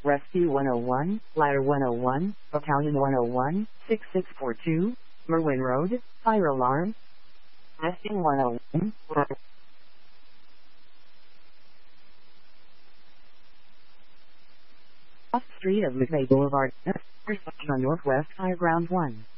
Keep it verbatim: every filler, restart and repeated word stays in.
Rescue one oh one, Ladder one oh one, Battalion one oh one, six six four two, Merwin Road, fire alarm. Testing one oh one, off street of McVeigh Boulevard, on Northwest High Ground one.